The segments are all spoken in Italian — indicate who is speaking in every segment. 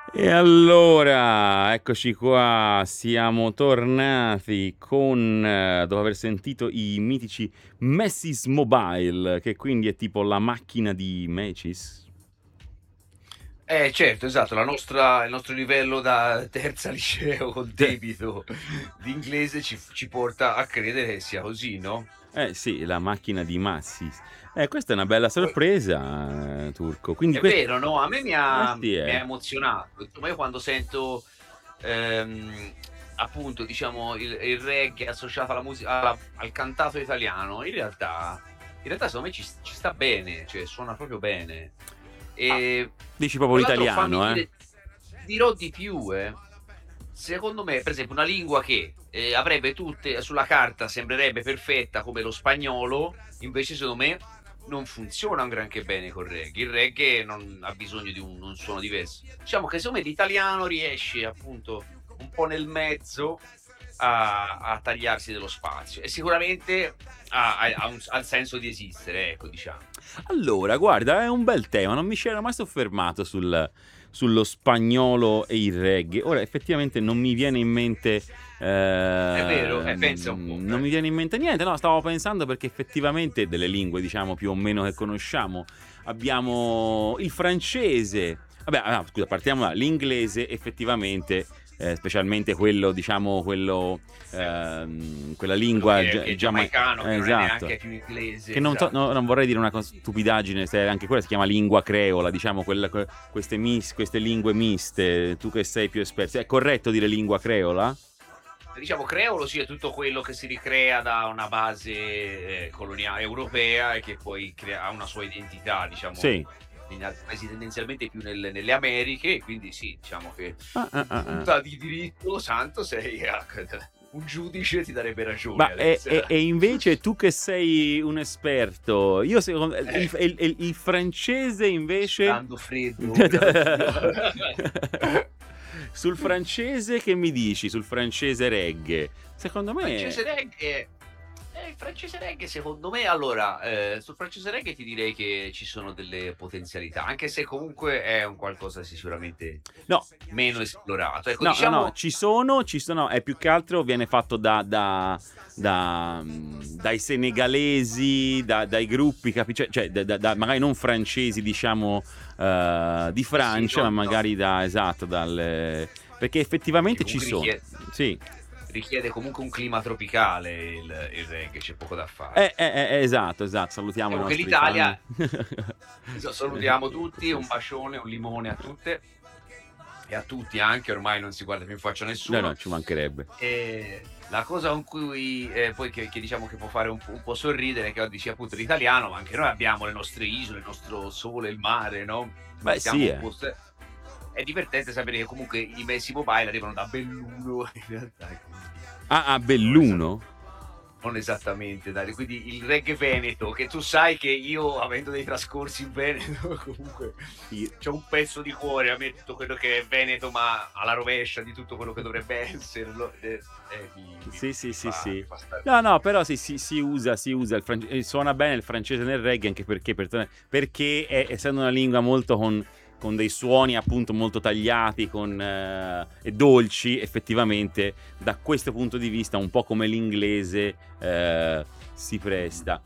Speaker 1: E allora, eccoci qua, siamo tornati dopo aver sentito i mitici Messi's Mobile, che quindi è tipo la macchina di Macy's.
Speaker 2: Certo, esatto, il nostro livello da terza liceo col debito di inglese ci porta a credere che sia così, no?
Speaker 1: Eh sì, la macchina di Macy's. Questa è una bella
Speaker 2: Poi-
Speaker 1: sorpresa, Turco. Quindi
Speaker 2: È vero, no? A me
Speaker 1: sì,
Speaker 2: mi ha emozionato. Insomma, io quando sento ehm, appunto, diciamo, il reggae associato alla musica, al cantato italiano, in realtà secondo me ci sta bene, cioè suona proprio bene.
Speaker 1: Ah,
Speaker 2: E
Speaker 1: dici proprio
Speaker 2: tra l'altro fammi
Speaker 1: l'italiano, eh?
Speaker 2: dire, dirò di più, secondo me, per esempio, una lingua che avrebbe tutte sulla carta, sembrerebbe perfetta come lo spagnolo, invece secondo me non funziona un granché bene col reggae. Il reggae non ha bisogno di un suono diverso. Diciamo che secondo me l'italiano riesce appunto un po' nel mezzo a tagliarsi dello spazio e sicuramente ha il senso di esistere, ecco, diciamo.
Speaker 1: Allora, guarda, è un bel tema, non mi c'era mai soffermato sullo spagnolo e il reggae. Ora, effettivamente non mi viene in mente.
Speaker 2: È vero? Pensa un po'.
Speaker 1: Non mi viene in mente niente, no, stavo pensando perché effettivamente delle lingue, diciamo, più o meno che conosciamo, abbiamo il francese. Vabbè, no, scusa, partiamo dall'inglese, effettivamente, specialmente quello, diciamo, quella
Speaker 2: Quello
Speaker 1: lingua
Speaker 2: che è giamaicano, che non è
Speaker 1: esatto.
Speaker 2: neanche più
Speaker 1: Che
Speaker 2: inglese,
Speaker 1: non,
Speaker 2: esatto.
Speaker 1: non vorrei dire una stupidaggine, se anche quella si chiama lingua creola, diciamo queste lingue miste, tu che sei più esperto. È corretto dire lingua creola?
Speaker 2: Diciamo creolo sì, è tutto quello che si ricrea da una base coloniale europea e che poi ha una sua identità, diciamo,
Speaker 1: Sì.
Speaker 2: in altri paesi tendenzialmente più nelle Americhe, e quindi sì, diciamo che
Speaker 1: Ah, ah,
Speaker 2: in
Speaker 1: ah, ah.
Speaker 2: punta di diritto santo sei un giudice ti darebbe ragione,
Speaker 1: Ma
Speaker 2: Alex.
Speaker 1: e invece tu che sei un esperto, io secondo il francese invece.
Speaker 2: Sudando freddo, caro mio.
Speaker 1: Sul francese che mi dici? Sul francese reggae? Secondo me.
Speaker 2: Francese reggae il francese reggae secondo me allora, sul francese reggae ti direi che ci sono delle potenzialità, anche se comunque è un qualcosa sicuramente
Speaker 1: No,
Speaker 2: meno esplorato. Ecco,
Speaker 1: no, no, no,
Speaker 2: diciamo
Speaker 1: ci sono, è più che altro viene fatto dai senegalesi, dai gruppi, cioè magari non francesi, diciamo, di
Speaker 2: sì,
Speaker 1: Francia, ma
Speaker 2: no,
Speaker 1: magari esatto, perché
Speaker 2: perché
Speaker 1: effettivamente ci
Speaker 2: comunque
Speaker 1: sono, sì.
Speaker 2: richiede comunque un clima tropicale il reggae, c'è poco da fare.
Speaker 1: Esatto, esatto, salutiamo i
Speaker 2: Diciamo che
Speaker 1: nostri fan.
Speaker 2: l'Italia salutiamo tutti, un bacione, un limone a tutte e a tutti anche, ormai non si guarda più in faccia a
Speaker 1: No, no,
Speaker 2: nessuno.
Speaker 1: ci mancherebbe.
Speaker 2: La cosa con cui poi che diciamo che può fare un po' sorridere, che dici appunto l'italiano, ma anche noi abbiamo le nostre isole, il nostro sole, il mare, no,
Speaker 1: Beh,
Speaker 2: siamo
Speaker 1: sì,
Speaker 2: un po' è divertente sapere che comunque i Messi Mobile arrivano da Belluno in realtà, quindi
Speaker 1: Ah,
Speaker 2: non esa
Speaker 1: Belluno?
Speaker 2: non esattamente dai, quindi il reggae veneto, che tu sai che io avendo dei trascorsi in Veneto comunque c'ho un pezzo di cuore a me tutto quello che è Veneto, ma alla rovescia di tutto quello che dovrebbe esserlo,
Speaker 1: Sì, sì, sì,
Speaker 2: mi
Speaker 1: sì.
Speaker 2: fa stare.
Speaker 1: No, no, però sì, si usa suona bene il francese nel reggae anche perché essendo una lingua molto con dei suoni appunto molto tagliati e dolci, effettivamente da questo punto di vista, un po' come l'inglese, si presta.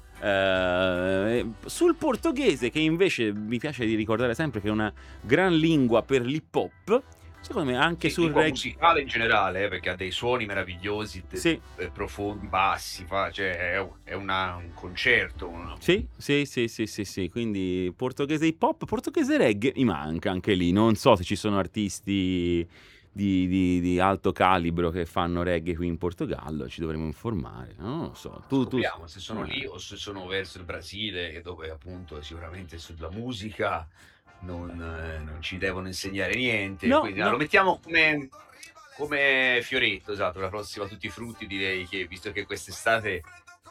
Speaker 1: Sul portoghese, che invece mi piace di ricordare sempre che è una gran lingua per l'hip hop, secondo me anche
Speaker 2: Sì,
Speaker 1: sul
Speaker 2: lingua
Speaker 1: reggae.
Speaker 2: musicale in generale, perché ha dei suoni meravigliosi,
Speaker 1: Sì,
Speaker 2: profondi, bassi, cioè è un concerto.
Speaker 1: sì, sì, sì, sì, sì, sì, quindi portoghese hip hop, portoghese reggae mi manca anche lì, non so se ci sono artisti di alto calibro che fanno reggae qui in Portogallo, ci dovremmo informare, non lo so, tu.
Speaker 2: Scopriamo se sono lì o se sono verso il Brasile, dove appunto sicuramente sulla musica non ci devono insegnare niente,
Speaker 1: No,
Speaker 2: quindi lo
Speaker 1: no,
Speaker 2: mettiamo come fioretto, esatto, la prossima tutti i frutti, direi che visto che quest'estate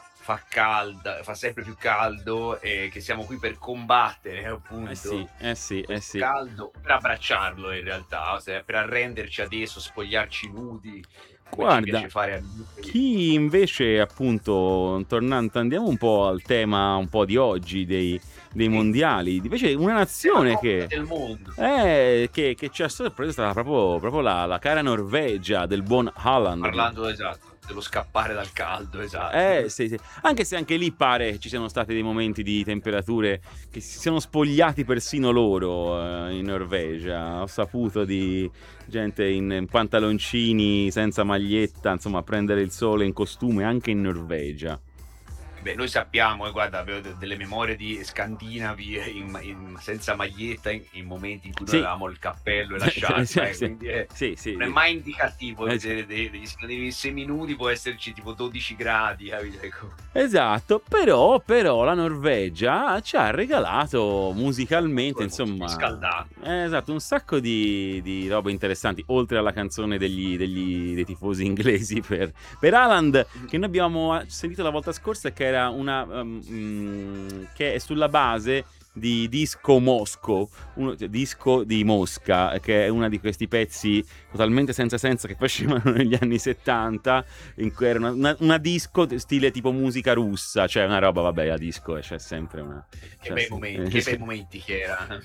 Speaker 2: fa sempre più caldo e che siamo qui per combattere
Speaker 1: eh sì,
Speaker 2: appunto
Speaker 1: eh sì, eh
Speaker 2: questo
Speaker 1: sì.
Speaker 2: caldo, per abbracciarlo in realtà, per arrenderci ad esso, spogliarci nudi come ci
Speaker 1: Guarda,
Speaker 2: piace fare a noi.
Speaker 1: chi invece, appunto, tornando, andiamo un po' al tema un po' di oggi dei
Speaker 2: Sì,
Speaker 1: mondiali, invece una
Speaker 2: della
Speaker 1: nazione
Speaker 2: Coppa
Speaker 1: che,
Speaker 2: del Mondo.
Speaker 1: che ci ha sorpreso è stata proprio la cara Norvegia del buon Haaland.
Speaker 2: Parlando, esatto, dello scappare dal caldo, esatto.
Speaker 1: Sì, sì. Anche se anche lì pare ci siano stati dei momenti di temperature che si siano spogliati persino loro in Norvegia. Ho saputo di gente in pantaloncini senza maglietta, insomma, a prendere il sole in costume anche in Norvegia.
Speaker 2: Beh, noi sappiamo, guarda, avevo delle memorie di scandinavi senza maglietta in momenti in cui noi
Speaker 1: Sì.
Speaker 2: avevamo il cappello e la sciarpa,
Speaker 1: Sì,
Speaker 2: quindi
Speaker 1: sì, sì.
Speaker 2: non è mai indicativo
Speaker 1: Sì.
Speaker 2: vedere degli scandinavi seminudi, può esserci tipo 12 gradi, capito? Ecco.
Speaker 1: Esatto, però la Norvegia ci ha regalato musicalmente, insomma,
Speaker 2: Scaldato.
Speaker 1: esatto, un sacco di robe interessanti, oltre alla canzone dei tifosi inglesi per Haaland, che noi abbiamo sentito la volta scorsa, che era che è sulla base di Disco Mosco, disco di Mosca, che è uno di questi pezzi totalmente senza senso che facevano negli anni 70, in cui era una disco stile tipo musica russa, cioè una roba, vabbè, la disco c'è sempre una...
Speaker 2: Che bei momenti che erano.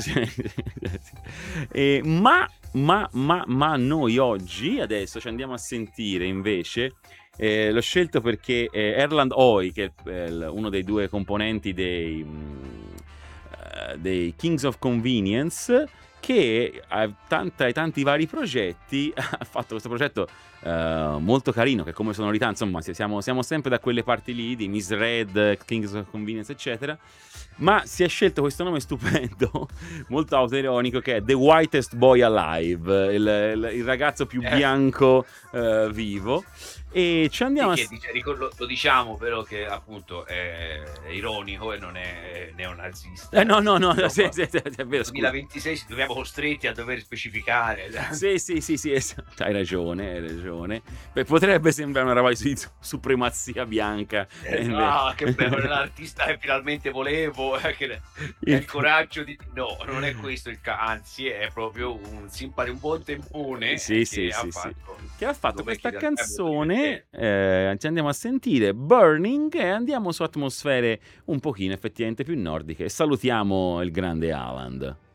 Speaker 1: Ma noi oggi, adesso ci andiamo a sentire invece... l'ho scelto perché Erland Oy, che è uno dei due componenti dei Kings of Convenience, che ha tanti vari progetti, ha fatto questo progetto molto carino, che come sonorità, insomma, siamo sempre da quelle parti lì, di Miss Red, Kings of Convenience, eccetera, ma si è scelto questo nome stupendo, molto autoironico, che è The Whitest Boy Alive, il ragazzo più bianco vivo. E ci andiamo
Speaker 2: sì, lo diciamo però che appunto è ironico e non è neonazista.
Speaker 1: No, sì, è vero,
Speaker 2: 2026 ci troviamo costretti a dover specificare.
Speaker 1: Sì, hai ragione. Potrebbe sembrare una roba di supremazia bianca.
Speaker 2: Che bello, l'artista che finalmente volevo, che il coraggio di... No, non è questo anzi è proprio un buon tempone
Speaker 1: che ha fatto questa canzone. Ci andiamo a sentire Burning e andiamo su atmosfere un pochino effettivamente più nordiche. Salutiamo il grande Haaland.